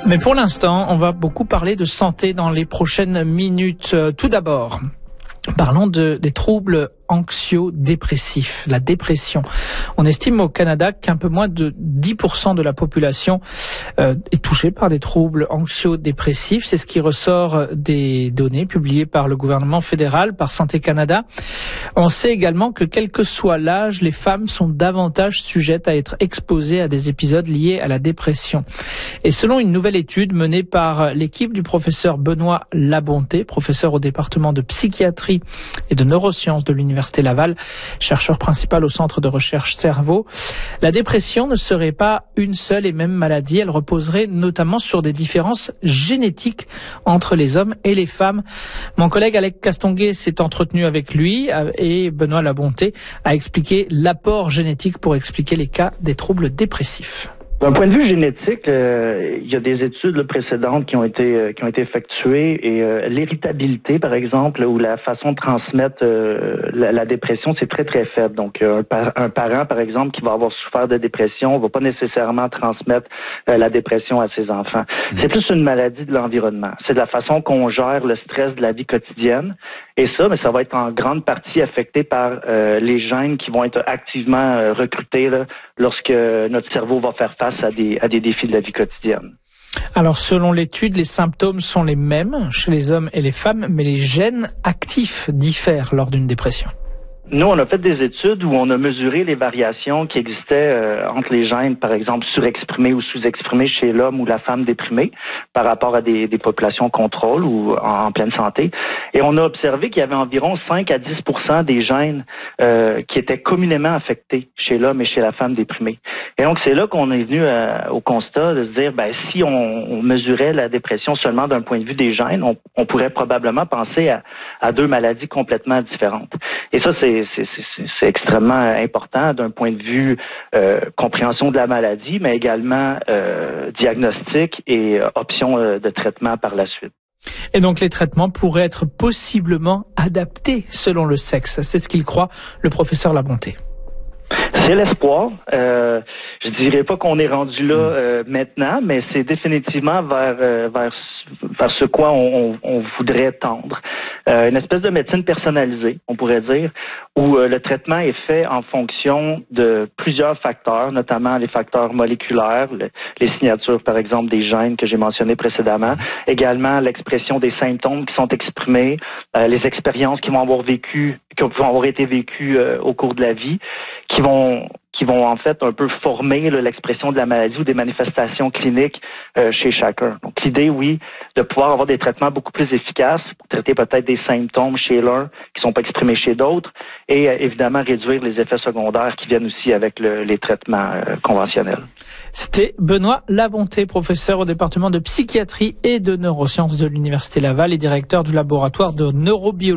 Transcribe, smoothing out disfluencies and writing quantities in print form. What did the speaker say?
Mais pour l'instant, on va beaucoup parler de santé dans les prochaines minutes. Tout d'abord, parlons des troubles anxio-dépressifs, la dépression. On estime au Canada qu'un peu moins de 10% de la population est touchée par des troubles anxio-dépressifs. C'est ce qui ressort des données publiées par le gouvernement fédéral, par Santé Canada. On sait également que quel que soit l'âge, les femmes sont davantage sujettes à être exposées à des épisodes liés à la dépression. Et selon une nouvelle étude menée par l'équipe du professeur Benoît Labonté, professeur au département de psychiatrie et de neurosciences de l'Université Laval, chercheur principal au Centre de recherche cerveau, la dépression ne serait pas une seule et même maladie. Elle reposerait notamment sur des différences génétiques entre les hommes et les femmes. Mon collègue Alex Castonguay s'est entretenu avec lui et Benoît Labonté a expliqué l'apport génétique pour expliquer les cas des troubles dépressifs. D'un point de vue génétique, il y a des études précédentes qui ont été effectuées et l'irritabilité, par exemple, ou la façon de transmettre la dépression, c'est très très faible. Donc un parent, par exemple, qui va avoir souffert de dépression, va pas nécessairement transmettre la dépression à ses enfants. C'est plus une maladie de l'environnement. C'est de la façon qu'on gère le stress de la vie quotidienne. Et ça, mais ça va être en grande partie affecté par les gènes qui vont être activement recrutés là, lorsque notre cerveau va faire face à des défis de la vie quotidienne. Alors, selon l'étude, les symptômes sont les mêmes chez les hommes et les femmes, mais les gènes actifs diffèrent lors d'une dépression. Nous, on a fait des études où on a mesuré les variations qui existaient entre les gènes, par exemple, surexprimés ou sous-exprimés chez l'homme ou la femme déprimée par rapport à des populations contrôle ou en pleine santé. Et on a observé qu'il y avait environ 5 à 10% des gènes qui étaient communément affectés chez l'homme et chez la femme déprimée. Et donc, c'est là qu'on est venu au constat de se dire, si on mesurait la dépression seulement d'un point de vue des gènes, on pourrait probablement penser à deux maladies complètement différentes. Et ça, c'est extrêmement important d'un point de vue compréhension de la maladie, mais également diagnostic et options de traitement par la suite. Et donc les traitements pourraient être possiblement adaptés selon le sexe. C'est ce qu'il croit, le professeur Labonté. C'est l'espoir. Je dirais pas qu'on est rendu là maintenant, mais c'est définitivement vers ce quoi on voudrait tendre. Une espèce de médecine personnalisée, on pourrait dire, où le traitement est fait en fonction de plusieurs facteurs, notamment les facteurs moléculaires, les signatures, par exemple, des gènes que j'ai mentionnés précédemment, également l'expression des symptômes qui sont exprimés, les expériences qui vont avoir été vécues au cours de la vie, qui vont en fait un peu former l'expression de la maladie ou des manifestations cliniques chez chacun. Donc l'idée, oui, de pouvoir avoir des traitements beaucoup plus efficaces pour traiter peut-être des symptômes chez l'un qui sont pas exprimés chez d'autres et évidemment réduire les effets secondaires qui viennent aussi avec les traitements conventionnels. C'était Benoît Labonté, professeur au département de psychiatrie et de neurosciences de l'Université Laval et directeur du laboratoire de neurobiologie